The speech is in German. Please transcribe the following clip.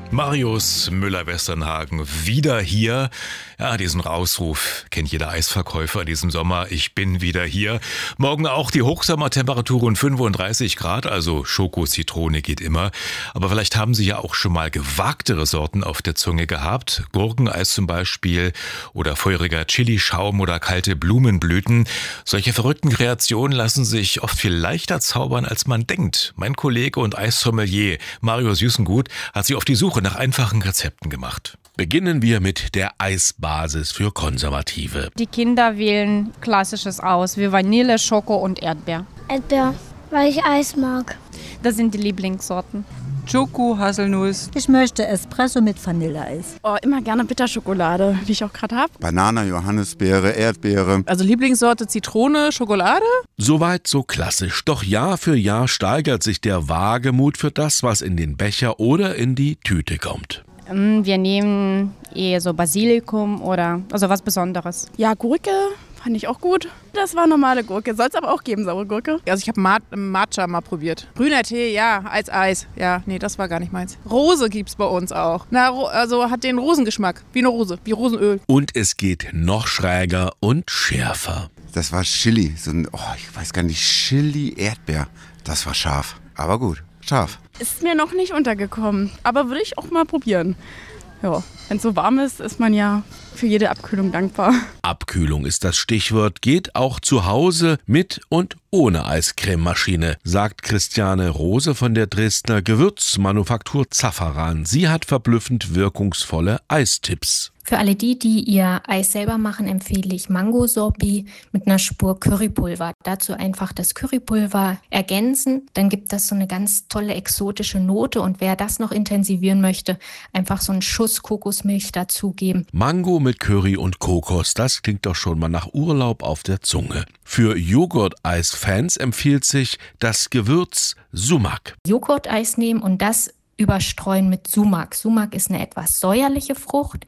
Marius Müller-Westernhagen wieder hier. Ja, diesen Ausruf kennt jeder Eisverkäufer in diesem Sommer. Ich bin wieder hier. Morgen auch die Hochsommertemperaturen 35 Grad, also Schoko-Zitrone geht immer. Aber vielleicht haben Sie ja auch schon mal gewagtere Sorten auf der Zunge gehabt. Gurkeneis zum Beispiel oder feuriger Chilischaum oder kalte Blumenblüten. Solche verrückten Kreationen lassen sich oft viel leichter zaubern, als man denkt. Mein Kollege und Eissommelier Marius Süßengut hat sich auf die Suche nach einfachen Rezepten gemacht. Beginnen wir mit der Eisbasis für Konservative. Die Kinder wählen Klassisches aus, wie Vanille, Schoko und Erdbeer. Erdbeer, weil ich Eis mag. Das sind die Lieblingssorten. Schoko, Haselnuss. Ich möchte Espresso mit Vanilleeis. Oh, immer gerne Bitterschokolade, wie ich auch gerade habe. Banane, Johannisbeere, Erdbeere. Also Lieblingssorte Zitrone, Schokolade? Soweit so klassisch. Doch Jahr für Jahr steigert sich der Wagemut für das, was in den Becher oder in die Tüte kommt. Wir nehmen eher so Basilikum oder also was Besonderes. Ja, Gurke fand ich auch gut. Das war normale Gurke, soll es aber auch geben, saure Gurke. Also ich habe Matcha mal probiert. Grüner Tee, ja, als Eis. Ja, nee, das war gar nicht meins. Rose gibt's bei uns auch. Also hat den Rosengeschmack, wie eine Rose, wie Rosenöl. Und es geht noch schräger und schärfer. Das war Chili, so ein, ich weiß gar nicht, Chili-Erdbeer. Das war scharf, aber gut, scharf. Ist mir noch nicht untergekommen, aber würde ich auch mal probieren. Ja, wenn es so warm ist, ist man ja für jede Abkühlung dankbar. Abkühlung ist das Stichwort, geht auch zu Hause mit und ohne Eiscrememaschine, sagt Christiane Rose von der Dresdner Gewürzmanufaktur Zafferan. Sie hat verblüffend wirkungsvolle Eistipps. Für alle die ihr Eis selber machen, empfehle ich Mango-Sorbet mit einer Spur Currypulver. Dazu einfach das Currypulver ergänzen, dann gibt das so eine ganz tolle exotische Note und wer das noch intensivieren möchte, einfach so einen Schuss Kokosmilch dazugeben. Mango mit Curry und Kokos, das klingt doch schon mal nach Urlaub auf der Zunge. Für Joghurt-Eis-Fans empfiehlt sich das Gewürz Sumak. Joghurt-Eis nehmen und das überstreuen mit Sumak. Sumak ist eine etwas säuerliche Frucht,